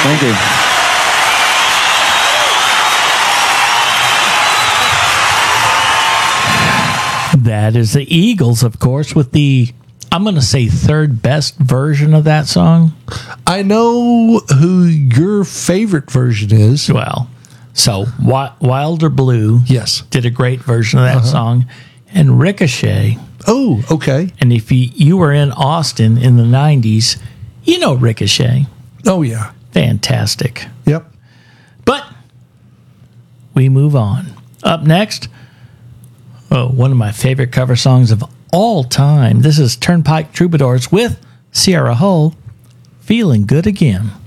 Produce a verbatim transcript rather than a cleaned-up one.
Thank you. That is the Eagles, of course, with the, I'm going to say, third best version of that song. I know who your favorite version is. Well, so Wi- Wilder Blue Yes. did a great version of that Uh-huh. song. And Ricochet. Oh, okay. And if you, you were in Austin in the nineties, you know Ricochet. Oh, yeah. Fantastic. Yep. But we move on. Up next, oh, one of my favorite cover songs of all time. This is Turnpike Troubadours with Sierra Hull, Feeling Good Again.